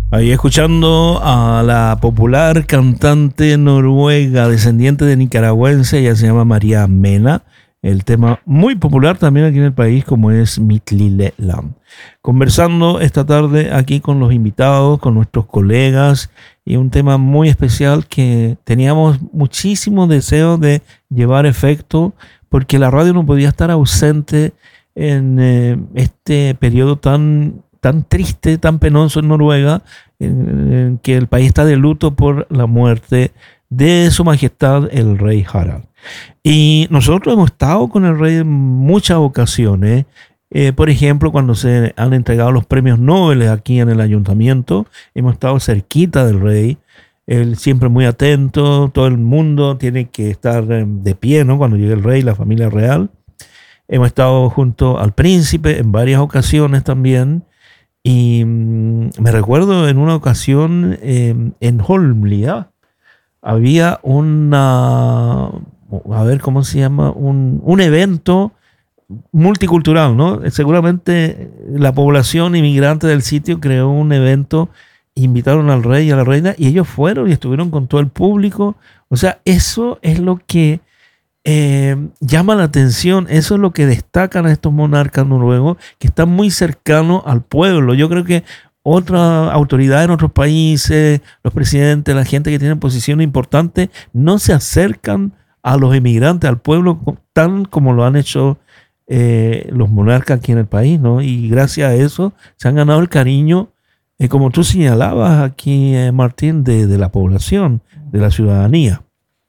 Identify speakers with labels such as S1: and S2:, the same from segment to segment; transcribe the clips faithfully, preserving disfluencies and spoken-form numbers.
S1: Ahí escuchando a la popular cantante noruega, descendiente de nicaragüense, ella se llama María Mena. El tema muy popular también aquí en el país, como es Mitt Lille Land. Conversando esta tarde aquí con los invitados, con nuestros colegas, y un tema muy especial que teníamos muchísimo deseo de llevar efecto, porque la radio no podía estar ausente en eh, este periodo tan, tan triste, tan penoso en Noruega, en, en que el país está de luto por la muerte de Su Majestad el Rey Harald. Y nosotros hemos estado con el rey en muchas ocasiones. Eh, por ejemplo, cuando se han entregado los premios Nobel aquí en el ayuntamiento, hemos estado cerquita del rey. Él siempre muy atento, todo el mundo tiene que estar de pie, ¿no?, cuando llegue el rey, la familia real. Hemos estado junto al príncipe en varias ocasiones también. Y mmm, me recuerdo en una ocasión eh, en Holmlia había una, a ver cómo se llama, un, un evento multicultural, ¿no? Seguramente la población inmigrante del sitio creó un evento, invitaron al rey y a la reina y ellos fueron y estuvieron con todo el público. O sea, eso es lo que eh, llama la atención, eso es lo que destacan a estos monarcas noruegos, que están muy cercanos al pueblo. Yo creo que otras autoridades en otros países, los presidentes, la gente que tiene posiciones importantes, no se acercan a los inmigrantes, al pueblo, tan como lo han hecho eh, los monarcas aquí en el país, ¿no? Y gracias a eso se han ganado el cariño, eh, como tú señalabas aquí, eh, Martín, de, de la población, de la ciudadanía.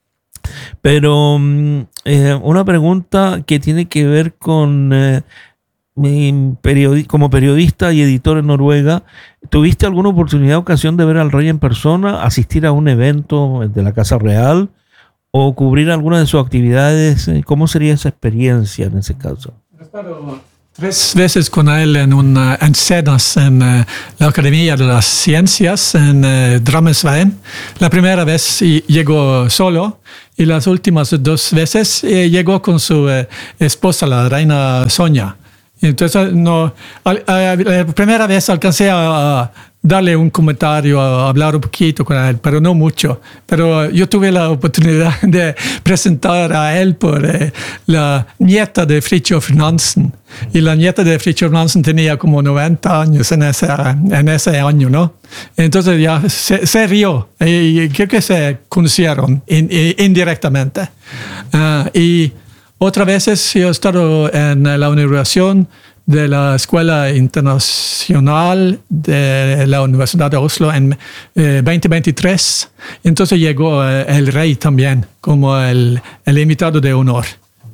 S1: Pero eh, una pregunta que tiene que ver con... Eh, Periodi- como periodista y editor en Noruega, ¿tuviste alguna oportunidad, ocasión de ver al rey en persona, asistir a un evento de la Casa Real o cubrir alguna de sus actividades? ¿Cómo sería esa experiencia en ese caso?
S2: He estado tres veces con él en, una, en cenas en uh, la Academia de las Ciencias en uh, Drammensveien. La primera vez llegó solo y las últimas dos veces eh, llegó con su uh, esposa, la reina Sonja. Entonces, no, a, a, la primera vez alcancé a, a darle un comentario, a hablar un poquito con él, pero no mucho. Pero yo tuve la oportunidad de presentar a él por eh, la nieta de Fridtjof Nansen. Y la nieta de Fridtjof Nansen tenía como noventa años en ese, en ese año, ¿no? Entonces ya se, se rió y creo que se conocieron in, in, indirectamente. Uh, y Otras veces yo he estado en la inauguración de la Escuela Internacional de la Universidad de Oslo en eh, veinte veintitrés. Entonces llegó eh, el rey también como el, el invitado de honor.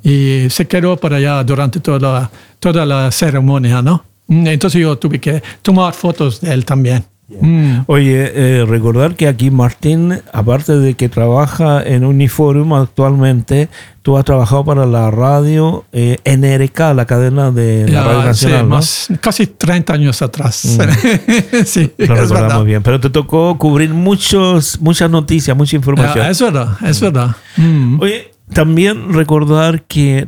S2: Y se quedó por allá durante toda, toda la ceremonia, ¿no? Entonces yo tuve que tomar fotos de él también.
S1: Yeah. Mm. Oye, eh, recordar que aquí Martín, aparte de que trabaja en Uniforum actualmente, tú has trabajado para la radio eh, N R K, la cadena de la
S2: ya,
S1: Radio Nacional,
S2: sí,
S1: ¿no?
S2: Más, casi treinta años atrás.
S1: Mm.
S2: Sí,
S1: lo
S2: es
S1: recordamos
S2: verdad.
S1: bien, pero te tocó cubrir muchos, muchas noticias, mucha información.
S2: Ya, es verdad, es verdad. Mm.
S1: Oye, también recordar que,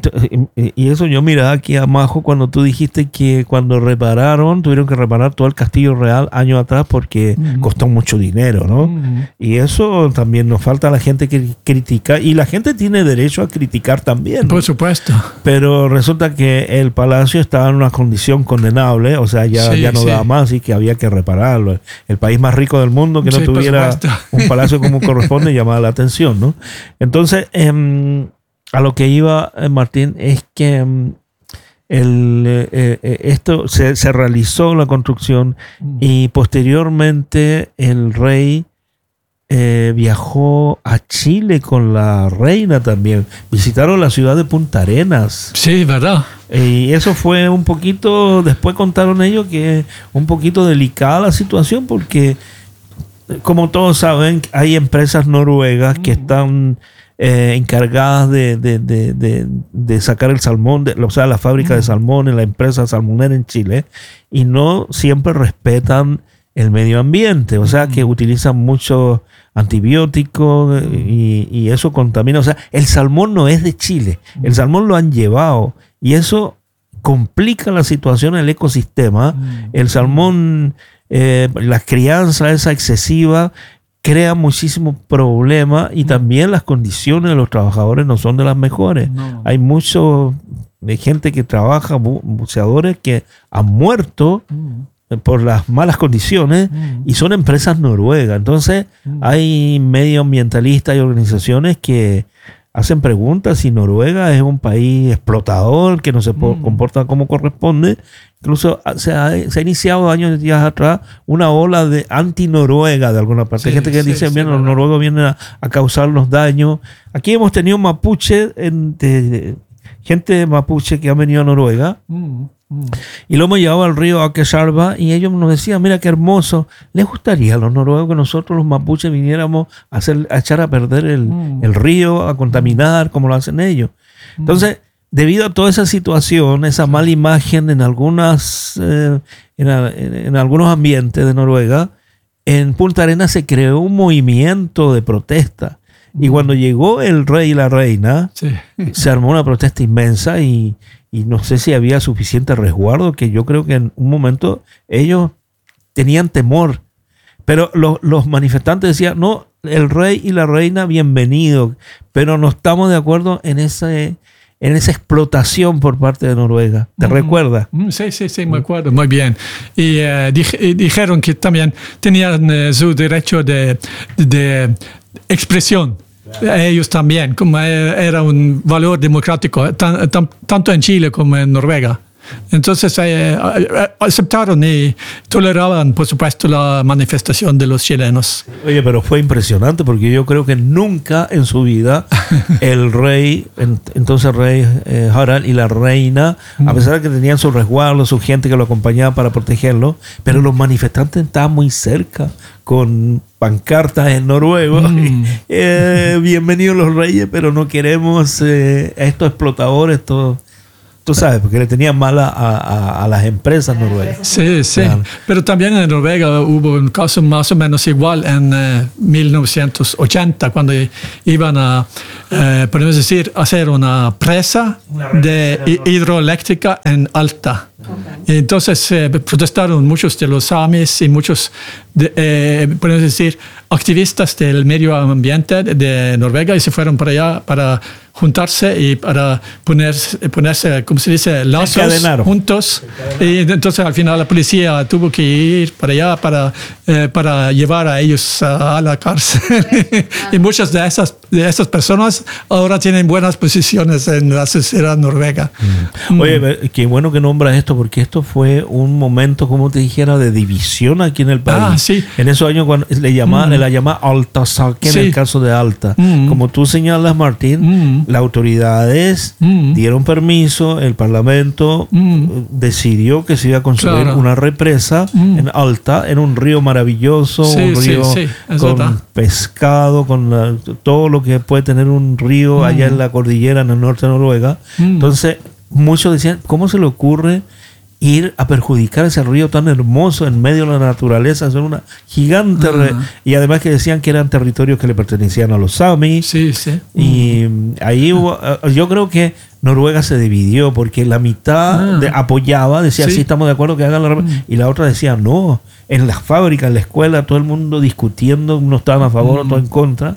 S1: y eso yo miraba aquí a Majo cuando tú dijiste que cuando repararon, tuvieron que reparar todo el Castillo Real años atrás porque mm. costó mucho dinero, ¿no? Mm. Y eso también nos falta a la gente que critica, y la gente tiene derecho a criticar también, ¿no?
S2: Por supuesto.
S1: Pero resulta que el palacio estaba en una condición condenable, o sea, ya, sí, ya no sí. daba más y que había que repararlo. El país más rico del mundo que no sí, tuviera un palacio como corresponde llamaba la atención, ¿no? Entonces, eh, a lo que iba, eh, Martín, es que eh, el, eh, eh, esto se, se realizó la construcción mm. y posteriormente el rey eh, viajó a Chile con la reina también. Visitaron la ciudad de Punta Arenas.
S2: Sí, ¿verdad?
S1: Y eso fue un poquito, después contaron ellos que un poquito delicada la situación porque, como todos saben, hay empresas noruegas mm. que están... Eh, encargadas de, de, de, de, de sacar el salmón, de, o sea, la fábrica de salmón en la empresa salmonera en Chile, y no siempre respetan el medio ambiente, o sea, que utilizan muchos antibióticos y, y eso contamina. O sea, el salmón no es de Chile, el salmón lo han llevado y eso complica la situación en el ecosistema. El salmón eh, la crianza esa excesiva crea muchísimos problemas y también las condiciones de los trabajadores no son de las mejores. No. Hay mucho de gente que trabaja, bu buceadores que han muerto mm. por las malas condiciones mm. y son empresas noruegas. Entonces mm. hay medioambientalistas y organizaciones que hacen preguntas si Noruega es un país explotador, que no se mm. comporta como corresponde. Incluso se ha, se ha iniciado años días atrás una ola de anti-Noruega de alguna parte. Sí, hay gente que sí, dice, sí, bien, sí, los noruegos vienen a, a causarnos daño. Aquí hemos tenido mapuche, en, de, de, gente mapuche que ha venido a Noruega. Mm. Mm. Y lo hemos llevado al río Akerselva y ellos nos decían, mira qué hermoso, ¿les gustaría a los noruegos que nosotros los mapuches viniéramos a, hacer, a echar a perder el, mm. el río, a contaminar como lo hacen ellos? Mm. Entonces, debido a toda esa situación, esa mala imagen en, algunas, eh, en, en, en algunos ambientes de Noruega, en Punta Arenas se creó un movimiento de protesta. Mm. Y cuando llegó el rey y la reina, sí. se armó una protesta inmensa y Y no sé si había suficiente resguardo, que yo creo que en un momento ellos tenían temor. Pero lo, los manifestantes decían, no, el rey y la reina, bienvenido. Pero no estamos de acuerdo en, ese, en esa explotación por parte de Noruega. ¿Te mm. recuerdas?
S2: Sí, sí, sí, me acuerdo. Muy bien. Y uh, dij, dijeron que también tenían uh, su derecho de, de expresión. Ellos también, como era un valor democrático, tan, tan, tanto en Chile como en Noruega. Entonces eh, aceptaron y toleraban, por supuesto, la manifestación de los chilenos.
S1: Oye, pero fue impresionante porque yo creo que nunca en su vida el rey, entonces rey eh, Harald y la reina, a pesar de que tenían su resguardo, su gente que lo acompañaba para protegerlo, pero los manifestantes estaban muy cerca con pancartas en noruego. Mm. eh, bienvenidos los reyes, pero no queremos eh, a estos explotadores, todo. Tú sabes, porque le tenían mal a, a, a las empresas noruegas.
S2: Sí, sí. Claro. Pero también en Noruega hubo un caso más o menos igual en eh, mil novecientos ochenta, cuando iban a, eh, podemos decir, hacer una presa de hidroeléctrica en Alta. Okay. Entonces eh, protestaron muchos de los samis y muchos, de, eh, podemos decir, activistas del medio ambiente de Noruega y se fueron para allá para juntarse y para poner, ponerse, ¿cómo se dice?, lazos juntos. Y entonces al final la policía tuvo que ir para allá para, eh, para llevar a ellos a, a la cárcel. Y muchas de esas, de esas personas ahora tienen buenas posiciones en la sociedad noruega.
S1: Mm. Oye, mm. qué bueno que nombras esto, porque esto fue un momento, como te dijera, de división aquí en el país.
S2: Ah, sí.
S1: En esos años cuando le llamaban, mm. la llamaba Altasaken, en sí. el caso de Alta. Mm. Como tú señalas, Martín, mm. las autoridades mm. dieron permiso, el Parlamento mm. decidió que se iba a construir claro. una represa mm. en Alta, en un río maravilloso, sí, un río sí, sí. con verdad. pescado, con la, todo lo que puede tener un río mm. allá en la cordillera, en el norte de Noruega. Mm. Entonces, muchos decían, ¿cómo se le ocurre ir a perjudicar ese río tan hermoso en medio de la naturaleza? Es una gigante uh-huh. re- y además que decían que eran territorios que le pertenecían a los Sami.
S2: Sí, sí.
S1: Y uh-huh. ahí hubo, yo creo que Noruega se dividió porque la mitad uh-huh. de, apoyaba, decía sí. sí, estamos de acuerdo que hagan la uh-huh. y la otra decía no. En las fábricas, en la escuela, todo el mundo discutiendo, unos estaban a favor, uh-huh. otros en contra.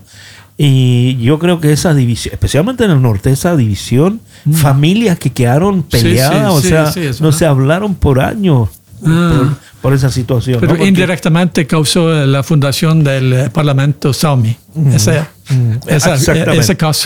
S1: Y yo creo que esa división, especialmente en el norte, esa división, mm. familias que quedaron peleadas, sí, sí, o sea, sí, sí, no se hablaron por años ah. por, por esa situación.
S2: Pero
S1: ¿no? Porque
S2: indirectamente causó la fundación del Parlamento Sami. Mm. Ese, mm. esa, ese caso.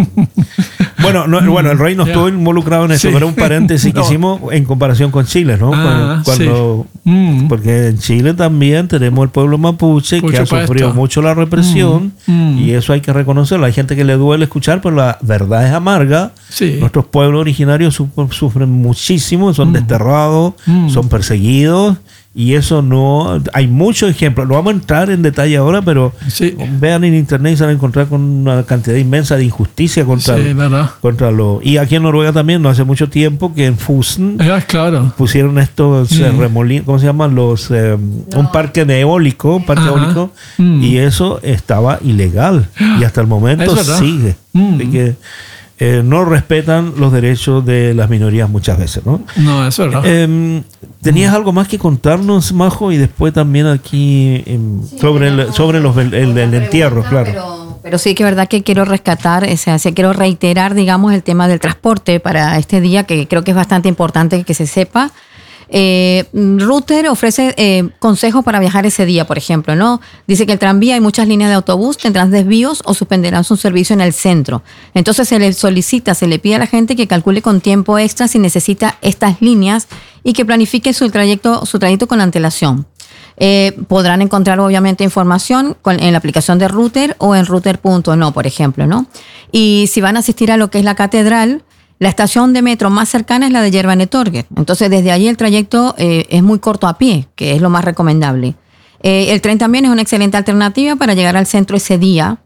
S1: Bueno, no, bueno, el rey no estuvo yeah. involucrado en eso, sí. pero un paréntesis que no. hicimos en comparación con Chile, ¿no?
S2: Ah,
S1: cuando,
S2: sí. mm.
S1: Porque en Chile también tenemos el pueblo mapuche Por que supuesto. ha sufrido mucho la represión mm. Mm. y eso hay que reconocerlo. Hay gente que le duele escuchar, pero la verdad es amarga.
S2: Sí.
S1: Nuestros pueblos originarios sufren muchísimo, son mm. desterrados, mm. son perseguidos. Y eso no... Hay muchos ejemplos. No vamos a entrar en detalle ahora, pero sí. vean en internet y se van a encontrar con una cantidad inmensa de injusticia contra,
S2: sí,
S1: contra lo... Y aquí en Noruega también, no hace mucho tiempo, que en Fusen
S2: ah, claro.
S1: pusieron estos mm. eh, remolinos, ¿cómo se llaman? Los, eh, no. Un parque de eólico, un parque eólico, mm. y eso estaba ilegal. Y hasta el momento sigue. Mm. Así que eh, no respetan los derechos de las minorías muchas veces, ¿no?
S2: No, eso es verdad.
S1: Eh, ¿Tenías mm. algo más que contarnos, Majo? Y después también aquí eh, sí, sobre, el, sobre los, el, el, el entierro, claro.
S3: Pero, pero sí que es verdad que quiero rescatar, o sea, quiero reiterar, digamos, el tema del transporte para este día, que creo que es bastante importante que se sepa. Eh, Ruter ofrece eh, consejos para viajar ese día, por ejemplo, ¿no? Dice que el tranvía y muchas líneas de autobús tendrán desvíos o suspenderán su servicio en el centro. Entonces se le solicita, se le pide a la gente que calcule con tiempo extra si necesita estas líneas y que planifique su trayecto, su trayecto con antelación. Eh, podrán encontrar obviamente información con, en la aplicación de Ruter o en ruter punto no, por ejemplo, ¿no? Y si van a asistir a lo que es la catedral, la estación de metro más cercana es la de Yerbanetorget. Entonces, desde allí el trayecto eh, es muy corto a pie, que es lo más recomendable. Eh, el tren también es una excelente alternativa para llegar al centro ese día.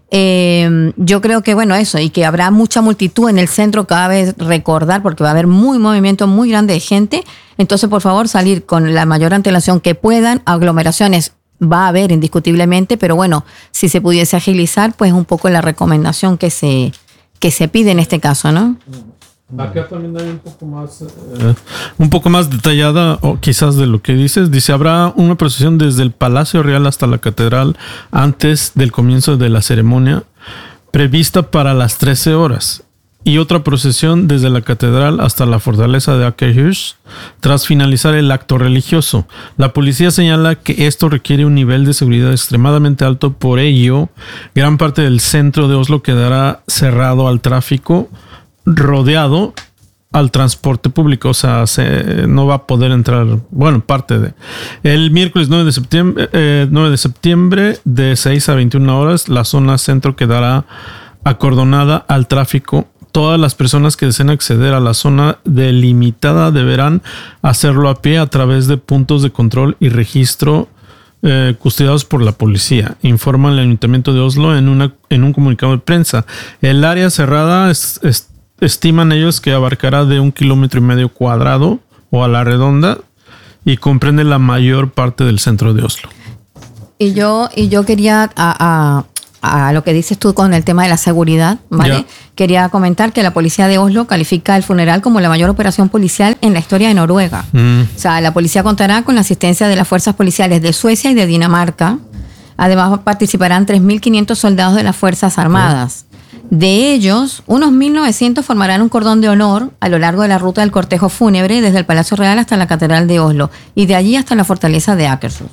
S3: Eh, yo creo que, bueno, eso, y que habrá mucha multitud en el centro, cada vez recordar, porque va a haber muy movimiento muy grande de gente. Entonces, por favor, salir con la mayor antelación que puedan. Aglomeraciones va a haber indiscutiblemente, pero bueno, si se pudiese agilizar, pues un poco la recomendación que se... que se pide en este caso, ¿no?
S4: Acá también hay un poco más eh, un poco más detallada, o quizás de lo que dices. Dice, habrá una procesión desde el Palacio Real hasta la Catedral antes del comienzo de la ceremonia, prevista para las trece horas, y otra procesión desde la Catedral hasta la fortaleza de Akershus tras finalizar el acto religioso. La policía señala que esto requiere un nivel de seguridad extremadamente alto, por ello, gran parte del centro de Oslo quedará cerrado al tráfico, rodeado al transporte público, o sea, se, no va a poder entrar, bueno, parte de... El miércoles nueve de septiembre, eh, nueve de septiembre de seis a veintiuna horas, la zona centro quedará acordonada al tráfico. Todas las personas que deseen acceder a la zona delimitada deberán hacerlo a pie a través de puntos de control y registro eh, custodiados por la policía, informa el Ayuntamiento de Oslo en, una, en un comunicado de prensa. El área cerrada es, es, estiman ellos que abarcará de un kilómetro y medio cuadrado o a la redonda y comprende la mayor parte del centro de Oslo.
S3: Y yo, y yo quería... A, a... a lo que dices tú con el tema de la seguridad, ¿vale? Yeah. Quería comentar que la policía de Oslo califica el funeral como la mayor operación policial en la historia de Noruega. Mm. O sea, la policía contará con la asistencia de las fuerzas policiales de Suecia y de Dinamarca. Además, participarán tres mil quinientos soldados de las Fuerzas Armadas. Mm. De ellos, unos mil novecientos formarán un cordón de honor a lo largo de la ruta del cortejo fúnebre desde el Palacio Real hasta la Catedral de Oslo y de allí hasta la fortaleza de Akershus.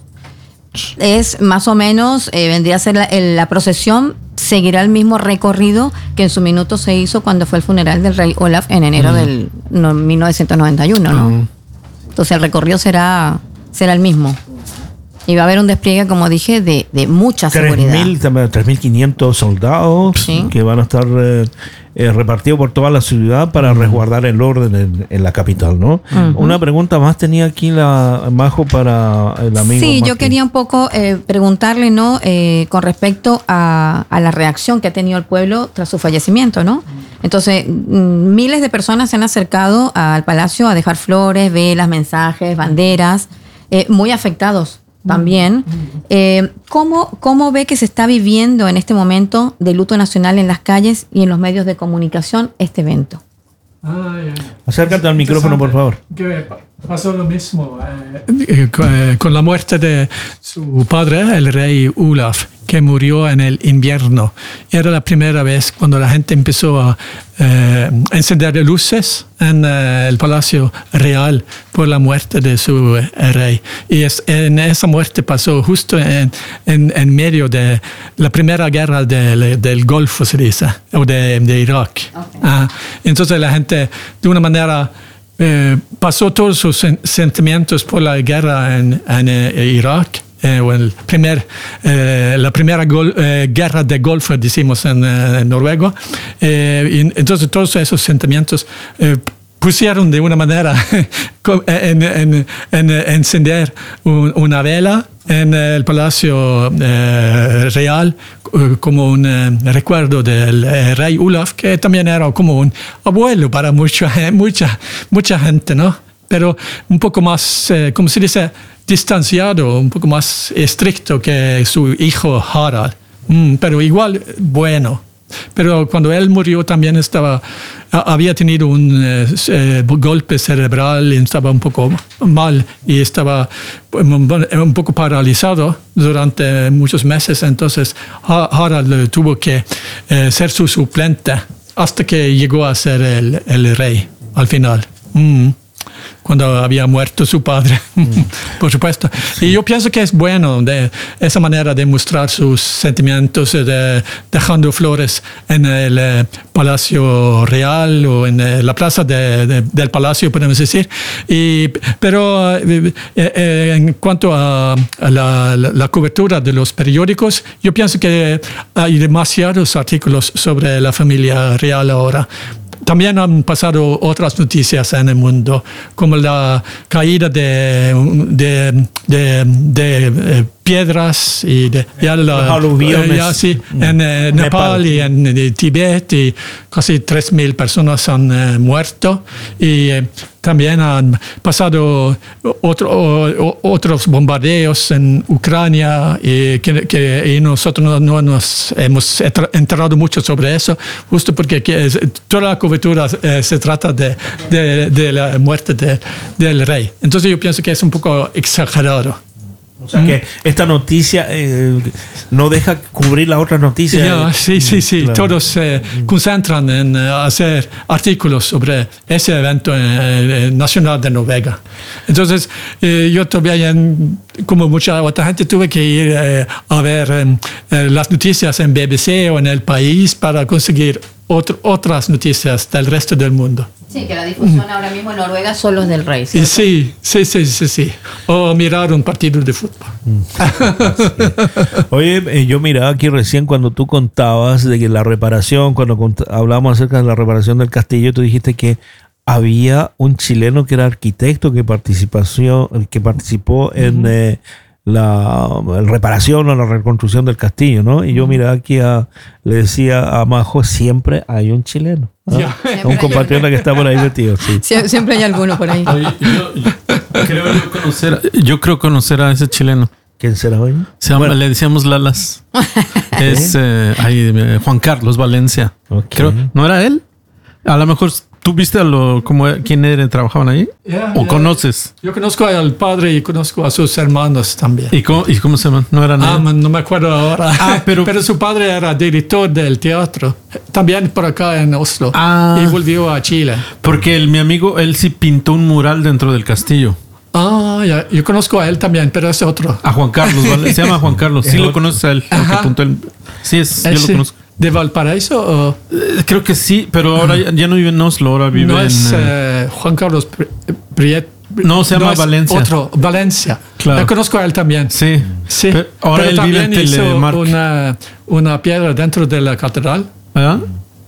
S3: Es más o menos, eh, vendría a ser la, la procesión, seguirá el mismo recorrido que en su minuto se hizo cuando fue el funeral del rey Olaf en enero mm. del no, mil novecientos noventa y uno, ¿no? Mm. Entonces el recorrido será, será el mismo. Y va a haber un despliegue, como dije, de, de mucha seguridad.
S1: tres mil quinientos soldados, ¿sí?, que van a estar eh, eh, repartidos por toda la ciudad para uh-huh. resguardar el orden en, en la capital, ¿no? Uh-huh. Una pregunta más tenía aquí la Majo para el amigo.
S3: Sí,
S1: Martín.
S3: Yo quería un poco eh, preguntarle, ¿no? Eh, con respecto a, a la reacción que ha tenido el pueblo tras su fallecimiento, ¿no? Entonces, m- miles de personas se han acercado al palacio a dejar flores, velas, mensajes, banderas, eh, muy afectados también. Eh, ¿cómo, ¿Cómo ve que se está viviendo en este momento de luto nacional en las calles y en los medios de comunicación este evento?
S2: Ah, yeah.
S1: Acércate al micrófono, por favor.
S2: Que pasó lo mismo eh, con, con la muerte de su padre, el rey Olaf, que murió en el invierno. Era la primera vez cuando la gente empezó a eh, encender luces en eh, el Palacio Real por la muerte de su eh, rey. Y es, en esa muerte pasó justo en, en, en medio de la primera guerra del, del Golfo, se dice, o de, de Irak. Okay. Ah, entonces la gente, de una manera, eh, pasó todos sus sen- sentimientos por la guerra en, en eh, Irak. Eh, el primer, eh, la primera gol, eh, guerra de Golfo, decimos en, eh, en Noruega. Eh, y entonces todos esos sentimientos eh, pusieron de una manera en, en, en encender un, una vela en el Palacio eh, Real como un eh, recuerdo del eh, rey Olaf, que también era como un abuelo para mucha, mucha, mucha gente, ¿no? Pero un poco más, eh, como se dice, distanciado, un poco más estricto que su hijo Harald. Mm, pero igual bueno, pero cuando él murió también estaba, había tenido un eh, eh, golpe cerebral y estaba un poco mal y estaba un poco paralizado durante muchos meses. Entonces Harald tuvo que eh, ser su suplente hasta que llegó a ser el, el rey al final. Mm. Cuando había muerto su padre, mm. por supuesto. Y yo pienso que es bueno de esa manera de mostrar sus sentimientos, de, dejando flores en el eh, Palacio Real o en eh, la plaza de, de, del Palacio, podemos decir. Y, pero eh, eh, en cuanto a, a la, la, la cobertura de los periódicos, yo pienso que hay demasiados artículos sobre la familia real ahora. También han pasado otras noticias en el mundo, como la caída de, de, de, de eh, piedras y de ya la,
S1: aluviones.
S2: Eh, ya, sí, en eh, Nepal, Nepal y en eh, Tibet, y casi tres mil personas han eh, muerto. Y eh, también han pasado otro, o, otros bombardeos en Ucrania y, que, que, y nosotros no, no nos hemos enterado mucho sobre eso, justo porque que es, toda la cobertura eh, se trata de, de, de la muerte de, del rey. Entonces yo pienso que es un poco exagerado.
S1: O sea, que esta noticia eh, no deja cubrir la otra noticia.
S2: Yeah, sí, sí, sí. Claro. Todos se eh, concentran en uh, hacer artículos sobre ese evento eh, nacional de Noruega. Entonces, eh, yo también, como mucha otra gente, tuve que ir eh, a ver eh, las noticias en B B C o en El País para conseguir otro, otras noticias del resto del mundo.
S3: Sí, que la difusión mm. ahora mismo en Noruega son los del rey, ¿cierto?
S2: Sí, sí, sí, sí, sí. O mirar un partido de fútbol. Mm.
S1: Oye, eh, yo miraba aquí recién cuando tú contabas de que la reparación, cuando hablábamos acerca de la reparación del castillo, tú dijiste que había un chileno que era arquitecto que, participación, que participó en... Mm. Eh, la, la reparación o la reconstrucción del castillo, ¿no? Y yo miraba aquí a, le decía a Majo, siempre hay un chileno, ¿no? Yeah. Un compatriota que está por ahí metido, sí.
S3: Sie siempre hay alguno por ahí.
S4: Oye, yo, yo, creo yo, conocer, yo creo conocer a ese chileno.
S1: ¿Quién será hoy?
S4: Se llama, bueno. Le decíamos Lalas. Es eh, ahí, eh, Juan Carlos Valencia. Okay. Creo, ¿no era él? A lo mejor... ¿Tú viste a lo, cómo, quién era, trabajaban ahí? Yeah, ¿O yeah. conoces?
S2: Yo conozco al padre y conozco a sus hermanos también.
S4: ¿Y cómo, y cómo se llaman? ¿No eran
S2: ah, man, no me acuerdo ahora. Ah, pero, pero su padre era director del teatro, también por acá en Oslo. Ah, y volvió a Chile.
S4: Porque el, mi amigo, él sí pintó un mural dentro del castillo.
S2: Ah, ya. Yo conozco a él también, pero es otro.
S4: A Juan Carlos, ¿vale? Se llama Juan Carlos. Sí lo conoces a él. El, sí, es, yo lo
S2: sí.
S4: conozco.
S2: ¿De Valparaíso? O?
S4: Eh, creo que sí, pero ahora ya, ya no vive en Oslo, ahora vive
S2: no
S4: en...
S2: No es eh, Juan Carlos Priet.
S4: No, se llama
S2: no
S4: Valencia.
S2: Otro, Valencia.
S4: Claro.
S2: Yo conozco a él también.
S4: Sí.
S2: sí.
S4: Pero ahora
S2: pero
S4: él
S2: también
S4: vive en
S2: hizo
S4: Telemark.
S2: Una, una piedra dentro de la catedral.
S4: ¿Ah?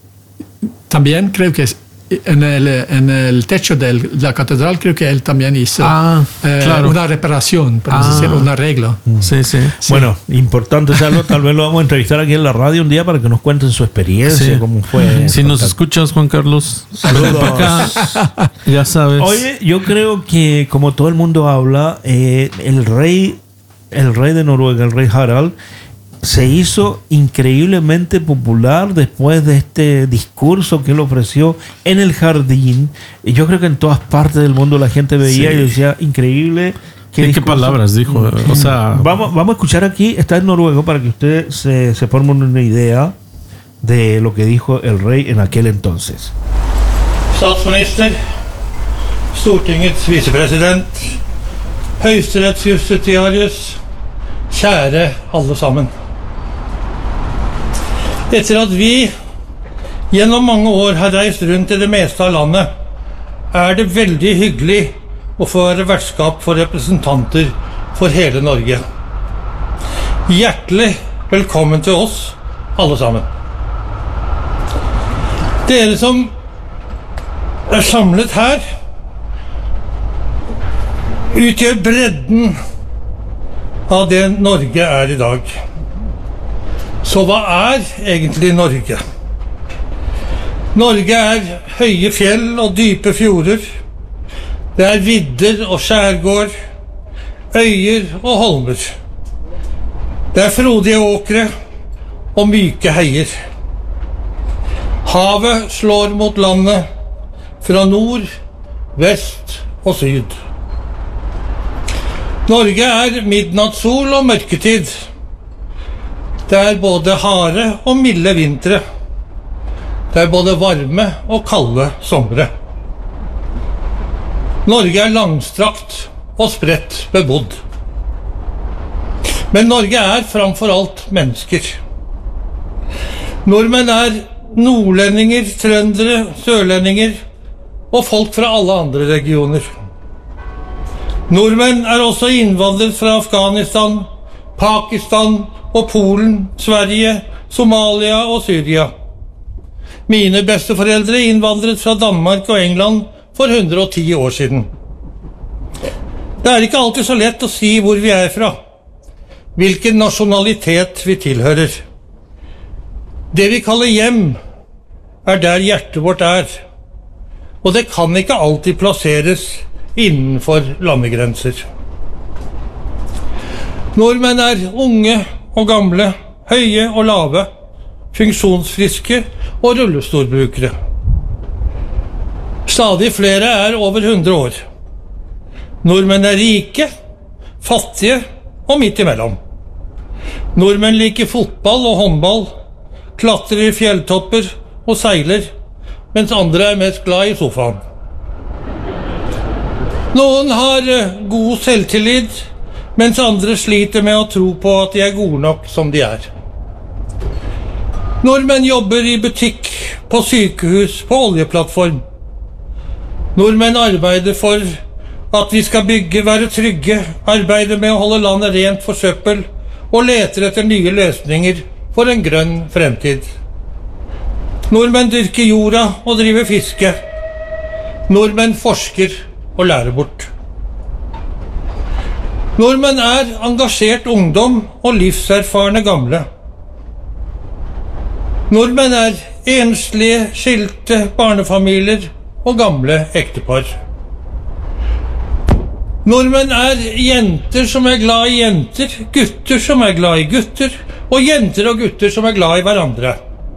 S2: También creo que es en el, en el techo de la catedral, creo que él también hizo
S4: ah,
S2: eh, claro. una reparación, por ah. decir, un arreglo.
S1: Sí, sí, sí. Bueno, importante saberlo. Tal vez lo vamos a entrevistar aquí en la radio un día para que nos cuenten su experiencia, sí. cómo fue.
S4: Si nos escuchas, Juan Carlos,
S1: saludos.
S4: Acá, ya sabes.
S1: Oye, yo creo que como todo el mundo habla, eh, el rey, el rey de Noruega, el rey Harald, se hizo increíblemente popular después de este discurso que él ofreció en el jardín. Y yo creo que en todas partes del mundo la gente veía sí. y decía, increíble.
S4: ¿Qué, ¿Qué palabras dijo? O sea,
S1: vamos, vamos a escuchar aquí, está en noruego, para que usted se, se forme una idea de lo que dijo el rey en aquel entonces.
S5: Statsminister, Stortingets vicepresident, Høyesterettsjustitiarius, kjære alle sammen. Etter at vi gjennom mange år har reist rundt i det meste av landet, er det veldig hyggelig å få være vertskap for representanter for hele Norge. Hjertelig velkommen til oss, alle sammen. Dere som er samlet her, utgjør bredden av det Norge er i dag. Så hva er egentlig Norge? Norge er høye fjell og dype fjorder. Det er vidder og skjærgård, øyer og holmer. Det er frodige åkre og myke heier. Havet slår mot landet fra nord, vest og syd. Norge er midnattssol og mørketid. Det er både harde og milde vintre. Det er både varme og kalde somre. Norge er langstrakt og spredt bebodd. Men Norge er framfor alt mennesker. Nordmenn er nordlendinger, trøndere, sørlendinger og folk fra alle andre regioner. Nordmenn er også innvandret fra Afghanistan, Pakistan og Polen, Sverige, Somalia og Syria. Mine besteforeldre innvandret fra Danmark og England for hundre og ti år siden. Det er ikke alltid så lett å si hvor vi er fra, hvilken nasjonalitet vi tilhører. Det vi kaller hjem, er der hjertet vårt er, og det kan ikke alltid plasseres innenfor landegrenser. Nordmenn er unge og gamle, høye og lave, funksjonsfriske og rullestolbrukere. Stadig flere er over hundre år. Nordmenn er rike, fattige og midt imellom. Nordmenn liker fotball og håndball, klatrer i fjelltopper og seiler, mens andre er mest glad i sofaen. Noen har god selvtillit, mens andre sliter med å tro på at de er gode nok som de er. Nordmenn jobber i butikk, på sykehus, på oljeplattform. Nordmenn arbeider for at vi skal bygge, være trygge, arbeide med å holde landet rent for søppel, og leter etter nye løsninger for en grønn fremtid. Nordmenn dyrker jorda og driver fiske. Nordmenn forsker og lærer bort. Nordmenn er engasjert ungdom og livserfarne gamle. Nordmenn er enslige, skilte barnefamilier og gamle ektepar. Nordmenn er jenter som er glad i jenter, gutter som er glad i gutter, og jenter og gutter som er glad i hverandre.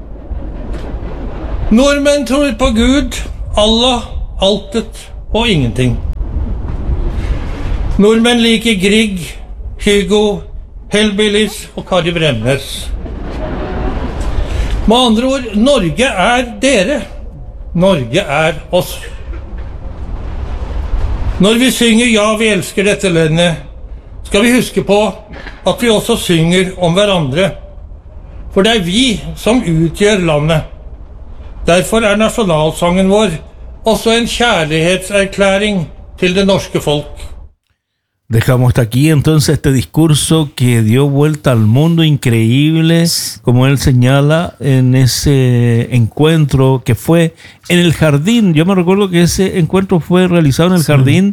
S5: Nordmenn tror på Gud, Allah, altet og ingenting. Nordmenn liker Grieg, Hugo, Hellbillies og Kari Bremnes. Med andre ord, Norge er dere. Norge er oss. Når vi synger «Ja, vi elsker dette landet», skal vi huske på at vi også synger om hverandre. For det er vi som utgjør landet. Derfor er nasjonalsangen vår også en kjærlighetserklæring til det norske folk.
S1: Dejamos hasta aquí entonces este discurso que dio vuelta al mundo, increíble, como él señala en ese encuentro que fue en el jardín. Yo me recuerdo que ese encuentro fue realizado en el sí. jardín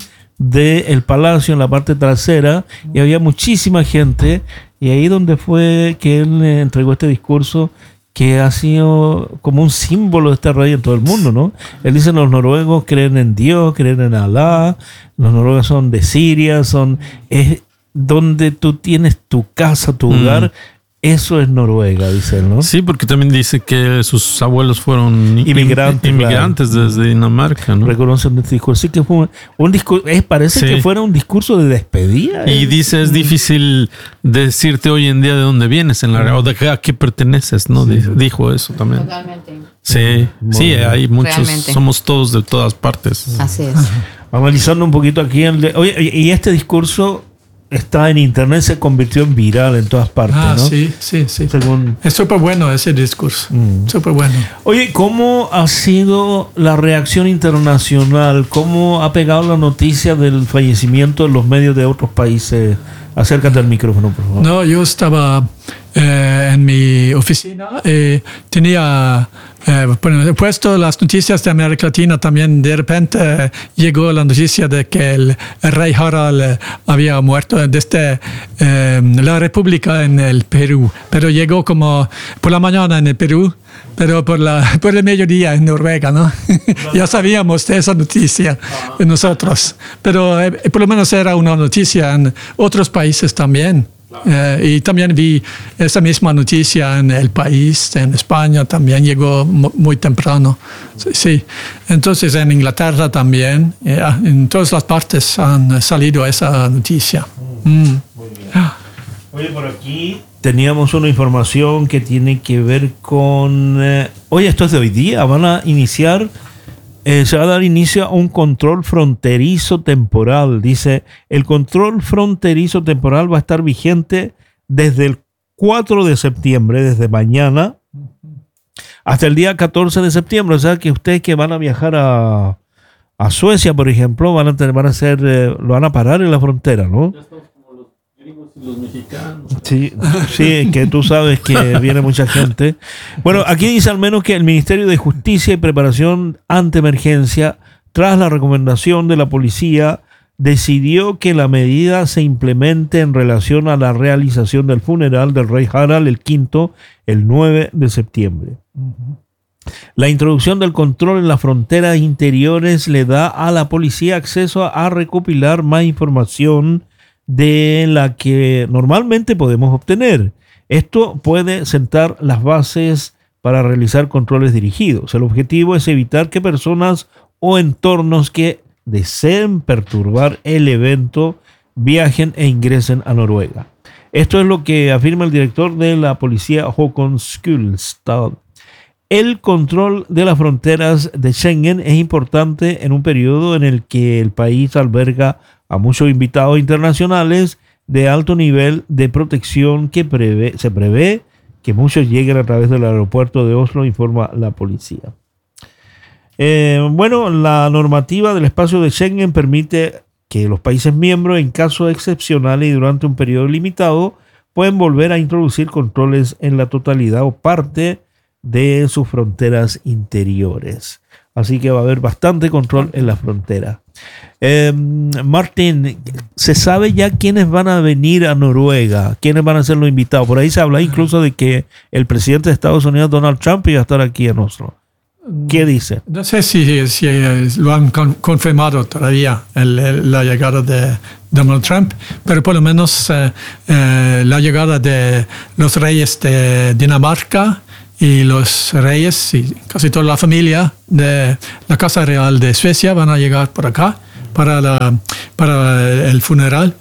S1: del palacio, en la parte trasera, y había muchísima gente, y ahí donde fue que él entregó este discurso que ha sido como un símbolo de este rey en todo el mundo, ¿no? Él dice, los noruegos creen en Dios, creen en Alá, los noruegos son de Siria, son es donde tú tienes tu casa, tu hogar, mm. eso es Noruega, dice él, ¿no?
S4: Sí, porque también dice que sus abuelos fueron inmigrantes, inmigrantes claro. desde Dinamarca, ¿no?
S1: Reconocen este discurso. Sí que fue un discurso, es, parece sí. que fuera un discurso de despedida.
S4: Y
S1: ¿eh?
S4: dice, es difícil decirte hoy en día de dónde vienes en la mm. o de a qué perteneces, ¿no? Sí. Dijo eso también.
S3: Totalmente.
S4: Sí, Muy sí, bien. Hay muchos, Realmente. Somos todos de todas partes.
S3: Así es.
S1: Vamos analizando un poquito aquí. El de, oye, y este discurso está en internet, se convirtió en viral en todas partes,
S2: ah,
S1: ¿no?
S2: Sí, sí, sí.
S1: Según...
S2: Es súper bueno ese discurso, mm. súper bueno.
S1: Oye, ¿cómo ha sido la reacción internacional? ¿Cómo ha pegado la noticia del fallecimiento en los medios de otros países? Acércate al micrófono, por favor.
S2: No, yo estaba eh, en mi oficina y tenía eh, bueno, puesto las noticias de América Latina también. De repente eh, llegó la noticia de que el, el rey Harald eh, había muerto desde eh, la República en el Perú, pero llegó como por la mañana en el Perú, pero por, la, por el mediodía en Noruega, ¿no? Ya sabíamos de esa noticia nosotros, pero eh, por lo menos era una noticia en otros países también. Eh, y también vi esa misma noticia en El País, en España, también llegó mu- muy temprano. Sí, sí. Entonces en Inglaterra también, eh, en todas las partes han salido esa noticia. Mm.
S1: Oye, por aquí teníamos una información que tiene que ver con... Eh, oye, esto es de hoy día, van a iniciar... Eh, se va a dar inicio a un control fronterizo temporal. Dice, el control fronterizo temporal va a estar vigente desde el cuatro de septiembre, desde mañana, hasta el día catorce de septiembre. O sea que ustedes que van a viajar a, a Suecia, por ejemplo, van a tener, van a hacer, eh, lo van a parar en la frontera, ¿no?
S4: Los mexicanos.
S1: Sí, sí, que tú sabes que viene mucha gente. Bueno, aquí dice al menos que el Ministerio de Justicia y Preparación ante Emergencia, tras la recomendación de la policía, decidió que la medida se implemente en relación a la realización del funeral del rey Harald el quinto el nueve de septiembre. La introducción del control en las fronteras interiores le da a la policía acceso a recopilar más información de la que normalmente podemos obtener. Esto puede sentar las bases para realizar controles dirigidos. El objetivo es evitar que personas o entornos que deseen perturbar el evento viajen e ingresen a Noruega. Esto es lo que afirma el director de la policía, Håkon Skulstad. El control de las fronteras de Schengen es importante en un periodo en el que el país alberga a muchos invitados internacionales de alto nivel de protección que prevé, se prevé que muchos lleguen a través del aeropuerto de Oslo, informa la policía. Eh, bueno, la normativa del espacio de Schengen permite que los países miembros, en casos excepcionales y durante un periodo limitado, pueden volver a introducir controles en la totalidad o parte de sus fronteras interiores. Así que va a haber bastante control en la frontera. Eh, Martín, ¿se sabe ya quiénes van a venir a Noruega? ¿Quiénes van a ser los invitados? Por ahí se habla incluso de que el presidente de Estados Unidos, Donald Trump, iba a estar aquí en Oslo. ¿Qué dice?
S2: No sé si, si lo han con, confirmado todavía el, el, la llegada de Donald Trump, pero por lo menos eh, eh, la llegada de los reyes de Dinamarca y los reyes y casi toda la familia de la Casa Real de Suecia van a llegar por acá para, la, para el funeral.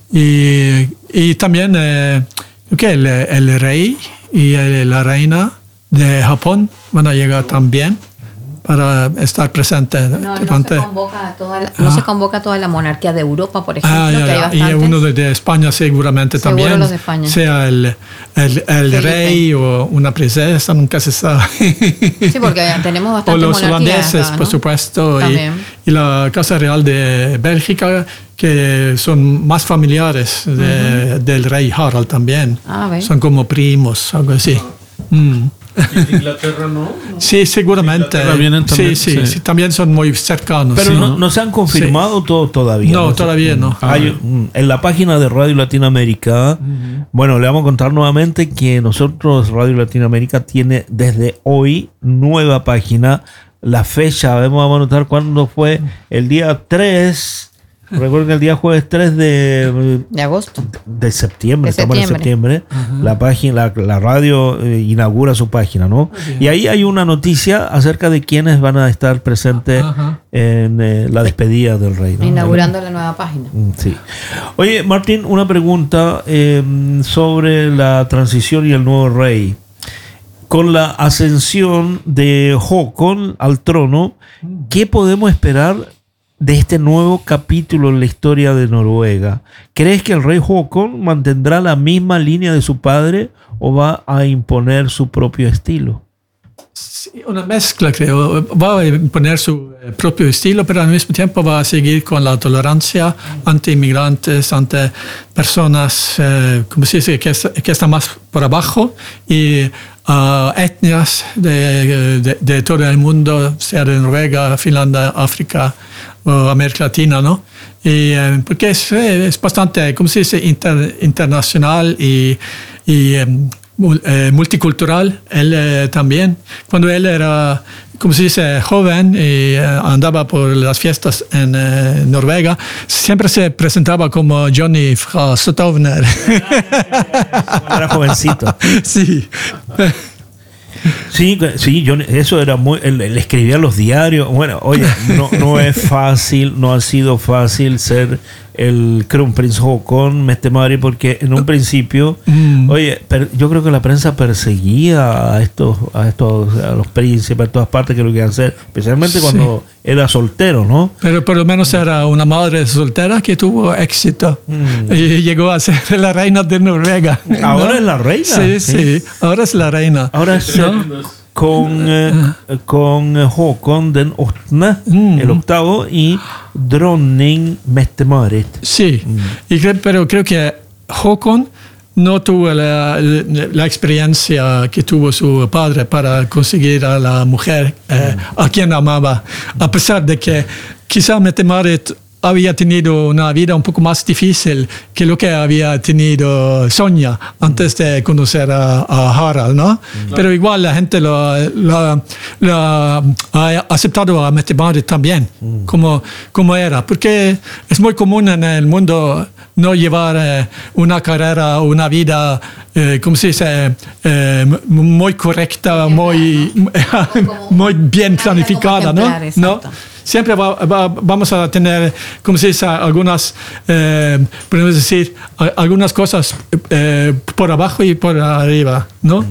S2: Y, y también eh, okay, el, el rey y el, la reina de Japón van a llegar también para estar presentes.
S3: No,
S2: durante...
S3: no, se convoca a toda la, no
S2: ah.
S3: se convoca a toda la monarquía de Europa, por ejemplo,
S2: Ah, ya,
S3: que hay
S2: ya.
S3: bastantes.
S2: Y uno de, de España seguramente
S3: Seguro
S2: también.
S3: los de España.
S2: Sea el, el, el rey o una princesa, nunca se sabe.
S3: Sí, porque tenemos
S2: O
S3: bastantes
S2: los
S3: monarquías
S2: holandeses,
S3: acá, ¿no?
S2: por supuesto, y,
S3: También.
S2: y la Casa Real de Bélgica, que son más familiares de, uh-huh. del rey Harald también.
S3: Ah, ¿ve?
S2: Son como primos, algo así. Mm.
S4: ¿Y Inglaterra no? no?
S2: Sí, seguramente.
S4: Vienen también,
S2: sí, sí,
S4: sí.
S2: sí, también son muy cercanos.
S1: Pero
S2: sí,
S1: no, no se han confirmado
S2: sí.
S1: todo todavía.
S2: No,
S1: no
S2: todavía no.
S1: Hay, en la página de Radio Latinoamérica, uh-huh. bueno, le vamos a contar nuevamente que nosotros, Radio Latinoamérica, tiene desde hoy nueva página. La fecha, vamos a anotar cuándo fue el día tres. Recuerden que el día jueves tres de,
S3: de agosto.
S1: De septiembre,
S3: de
S1: estamos
S3: septiembre.
S1: en septiembre. Uh-huh. La página, la, la radio eh, inaugura su página, ¿no? Okay. Y ahí hay una noticia acerca de quiénes van a estar presentes uh-huh. en eh, la despedida del rey, ¿no?
S3: Inaugurando la nueva página.
S1: Sí. Oye, Martín, una pregunta eh, sobre la transición y el nuevo rey. Con la ascensión de Håkon al trono, ¿qué podemos esperar de este nuevo capítulo en la historia de Noruega? ¿Crees que el rey Håkon mantendrá la misma línea de su padre o va a imponer su propio estilo?
S2: Sí, una mezcla, creo. Va a imponer su propio estilo, pero al mismo tiempo va a seguir con la tolerancia ante inmigrantes, ante personas, eh, como se dice, que, es, que están más por abajo, y uh, etnias de, de, de todo el mundo, sea de Noruega, Finlandia, África o América Latina, ¿no? Y, eh, porque es, es bastante, como se dice, inter, internacional y, y um, multicultural. Él eh, también, cuando él era como se dice, joven y eh, andaba por las fiestas en eh, Noruega, siempre se presentaba como Johnny fra Stovner.
S1: Era jovencito.
S2: Sí.
S1: Sí, sí, yo, eso era muy... Él, él escribía los diarios. Bueno, oye, no, no es fácil, no ha sido fácil ser el Kronprins Haakon Mette-Marit, porque en un principio, mm. oye, per, yo creo que la prensa perseguía a estos, a estos, a los príncipes, a todas partes que lo querían hacer, especialmente cuando sí. era soltero, ¿no?
S2: Pero por lo menos era una madre soltera que tuvo éxito mm. y llegó a ser la reina de Noruega.
S1: Ahora
S2: ¿no?
S1: es la reina.
S2: Sí, sí, sí, ahora es la reina.
S1: Ahora es ¿no? con, eh, con Håkon den åttende, mm. el octavo, y Dronning Mette-Marit.
S2: Sí, mm. y cre- pero creo que Håkon no tuvo la, la experiencia que tuvo su padre para conseguir a la mujer eh, mm. a quien amaba, a pesar de que quizá Mette-Marit había tenido una vida un poco más difícil que lo que había tenido Sonja antes de conocer a, a Harald, ¿no? Mm. Pero igual la gente lo, lo, lo ha aceptado a Mette-Marit también, mm. como, como era, porque es muy común en el mundo no llevar eh, una carrera, una vida, eh, ¿cómo se dice?, eh, muy correcta, muy, muy bien planificada, ¿no? ¿no? Siempre va, va, vamos a tener, como se dice, algunas, eh, podemos decir, algunas cosas eh, por abajo y por arriba, ¿no?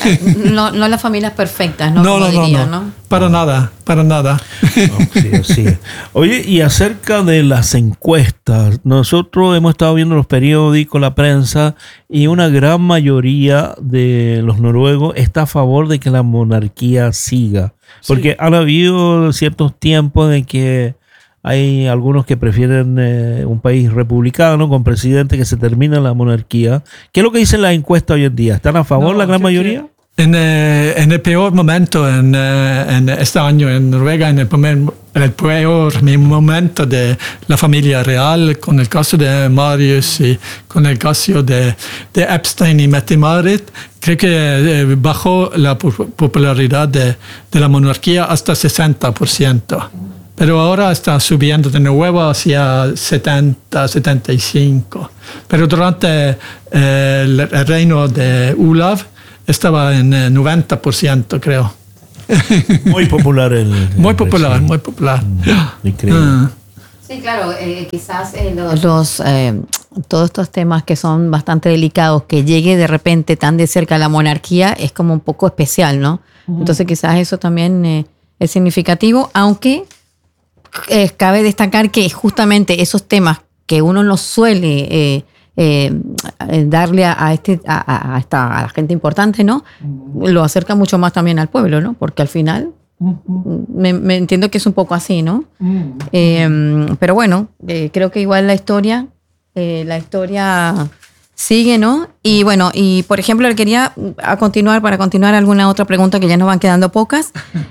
S3: No, no las familias perfectas, ¿no?
S2: No,
S3: Como
S2: no,
S3: diría,
S2: no, no,
S3: ¿no?
S2: Para
S1: no.
S2: nada, para nada.
S1: No, sí, sí. Oye, y acerca de las encuestas, nosotros hemos estado viendo los periódicos, la prensa, y una gran mayoría de los noruegos está a favor de que la monarquía siga. Porque sí. han habido ciertos tiempos de que hay algunos que prefieren eh, un país republicano con presidente que se termina la monarquía. ¿Qué es lo que dice la encuesta hoy en día? ¿Están a favor no, la gran mayoría?
S2: En, eh, en el peor momento en, eh, en este año en Noruega, en el, primer, en el peor momento de la familia real, con el caso de Marius y con el caso de, de Epstein y Mette-Marit, creo que eh, bajó la popularidad de, de la monarquía hasta sesenta por ciento. Pero ahora está subiendo de nuevo hacia setenta, setenta y cinco. Pero durante eh, el, el reino de Olav, estaba en eh, noventa por ciento, creo.
S1: Muy popular el... el
S2: muy popular, muy popular.
S1: Mm, increíble. Uh.
S3: Sí, claro, eh, quizás eh, los, los eh, todos estos temas que son bastante delicados, que llegue de repente tan de cerca a la monarquía, es como un poco especial, ¿no? Uh-huh. Entonces quizás eso también eh, es significativo, aunque eh, cabe destacar que justamente esos temas que uno no suele... Eh, Eh, darle a, a, este, a, a, esta, a la gente importante, ¿no? Uh-huh. Lo acerca mucho más también al pueblo, ¿no? Porque al final uh-huh. me, me entiendo que es un poco así, ¿no? Uh-huh. Eh, pero bueno, eh, creo que igual la historia, eh, la historia sigue, ¿no? Y bueno, y por ejemplo, le quería a continuar, para continuar alguna otra pregunta que ya nos van quedando pocas.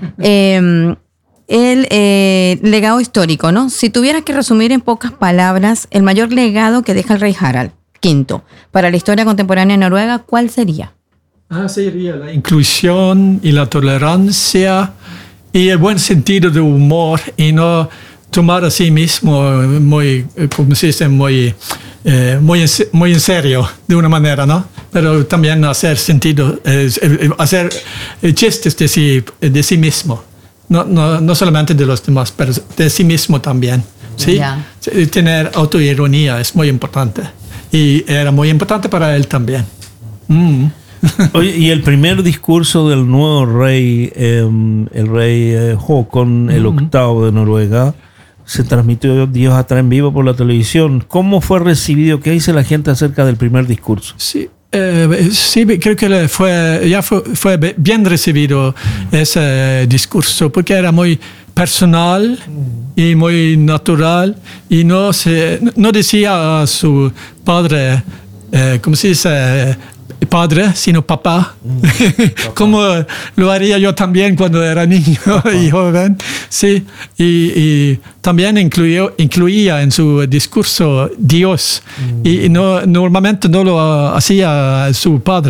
S3: eh, El eh, legado histórico, ¿no? Si tuvieras que resumir en pocas palabras el mayor legado que deja el rey Harald quinto para la historia contemporánea de Noruega, ¿cuál sería?
S2: Ah, sería la inclusión y la tolerancia y el buen sentido de humor y no tomar a sí mismo muy, como se dice, muy, eh, muy, en, muy en serio de una manera, ¿no? Pero también hacer sentido, eh, hacer chistes de sí, de sí mismo. No, no, no solamente de los demás, pero de sí mismo también. ¿Sí? Yeah. Tener autoironía es muy importante. Y era muy importante para él también. Mm.
S1: Oye, y el primer discurso del nuevo rey, eh, el rey eh, Håkon, el mm. octavo de Noruega, se transmitió días atrás en vivo por la televisión. ¿Cómo fue recibido? ¿Qué dice la gente acerca del primer discurso?
S2: Sí. Eh, sí, creo que fue, ya fue, fue bien recibido ese discurso porque era muy personal y muy natural y no, se, no decía a su padre, eh, ¿cómo se dice? Padre, sino papá, papá. Como lo haría yo también cuando era niño papá. Y joven. Sí, y, y también incluyó, incluía en su discurso Dios, mm. y no, normalmente no lo hacía su padre.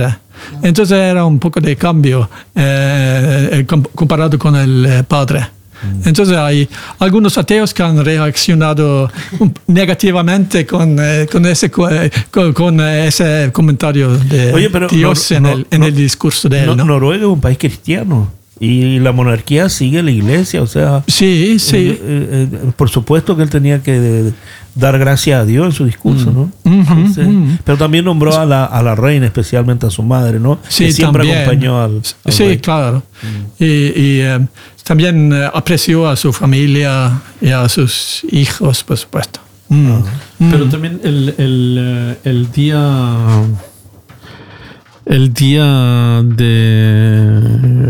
S2: Entonces era un poco de cambio eh, comparado con el eh, padre. Entonces hay algunos ateos que han reaccionado negativamente con, eh, con, ese, con, con ese comentario de
S1: Oye, pero
S2: Dios
S1: no,
S2: en,
S1: no,
S2: el, en
S1: no,
S2: el discurso de él.
S1: no,
S2: ¿no?
S1: Noruega es un país cristiano y la monarquía sigue la iglesia, o sea,
S2: sí, sí.
S1: Eh, eh, eh, por supuesto que él tenía que de, dar gracias a Dios en su discurso, ¿no?
S2: Uh-huh,
S1: Entonces,
S2: uh-huh.
S1: Pero también nombró a la, a la reina, especialmente a su madre, ¿no?
S2: Sí,
S1: que siempre
S2: también.
S1: acompañó al, al
S2: Sí,
S1: rey.
S2: claro. Mm. Y, y eh, también eh, apreció a su familia y a sus hijos, por supuesto. Mm.
S1: Uh-huh.
S2: Mm.
S4: Pero también el, el, el día... El día de...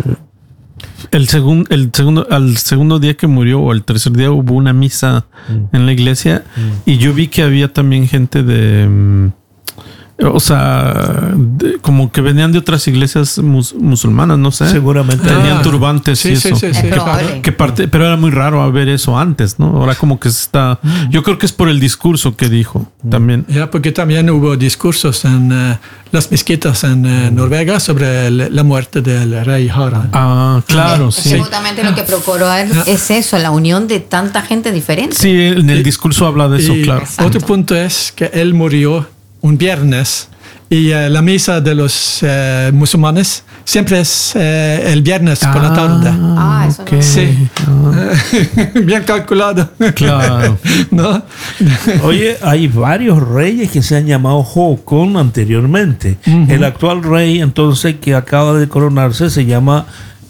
S4: El, segun, el segundo, al segundo día que murió, o el tercer día, hubo una misa mm. en la iglesia mm. y yo vi que había también gente de... O sea, de, como que venían de otras iglesias mus, musulmanas, no sé.
S1: Seguramente.
S4: Tenían
S2: ah,
S4: turbantes
S2: sí,
S4: y
S2: sí,
S4: eso.
S2: Sí, sí,
S3: sí.
S4: Que, que parte, pero era muy raro ver eso antes, ¿no? Ahora como que se está... Yo creo que es por el discurso que dijo también.
S2: Ya, porque también hubo discursos en uh, las mezquitas en uh, Noruega sobre el, la muerte del rey Harald.
S4: Ah, claro,
S3: es,
S4: sí.
S3: es justamente lo que procuró él es eso, la unión de tanta gente diferente.
S4: Sí, en el discurso habla de eso,
S2: y
S4: claro.
S2: Otro punto es que él murió un viernes y uh, la misa de los uh, musulmanes siempre es uh, el viernes ah, por la tarde.
S3: Ah, eso
S4: okay.
S3: no.
S2: Sí.
S4: Ah.
S2: Bien calculado.
S4: Claro.
S2: ¿No?
S1: Oye, hay varios reyes que se han llamado Håkon anteriormente. Uh-huh. El actual rey, entonces, que acaba de coronarse, se llama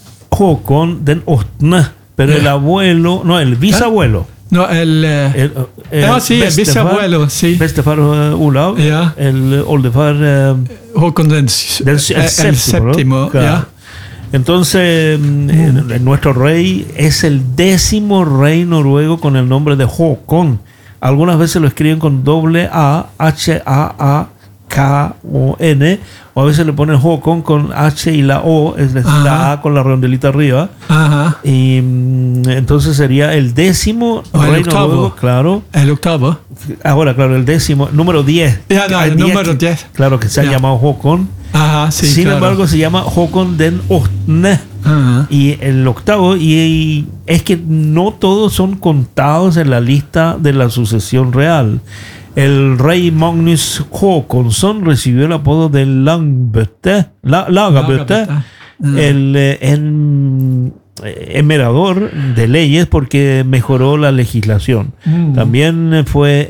S1: Håkon den Åttne. Pero yeah. el abuelo, no, el bisabuelo.
S2: No, el... Eh,
S1: el, el
S2: ah, sí, el bisabuelo, sí.
S1: Bestefar uh, Olav,
S2: yeah.
S1: el oldefar... Uh,
S2: Håkon den,
S1: del, el,
S2: el
S1: séptimo,
S2: séptimo,
S1: ¿no? Claro.
S2: Yeah.
S1: Entonces, mm. eh, nuestro rey es el décimo rey noruego con el nombre de Håkon. Algunas veces lo escriben con doble A, H A A K O N, o a veces le ponen Håkon con H y la O, es decir, Ajá. la A con la redondelita arriba.
S2: Ajá.
S1: Y mm, entonces sería el décimo
S2: o
S1: rey
S2: el octavo.
S1: noruego, claro.
S2: El octavo.
S1: Ahora, claro, el décimo, número diez.
S2: Ya, no, el número diez.
S1: Claro, que se ha
S2: ya.
S1: llamado Håkon.
S2: Ajá, sí,
S1: Sin
S2: claro.
S1: embargo, se llama Håkon den Åttne.
S2: Ajá.
S1: Y el octavo, y, y es que no todos son contados en la lista de la sucesión real. El rey Magnus Håkonsson recibió el apodo de Langbøtte, la, Lagabøtte, el, el emerador de leyes, porque mejoró la legislación. Mm. También fue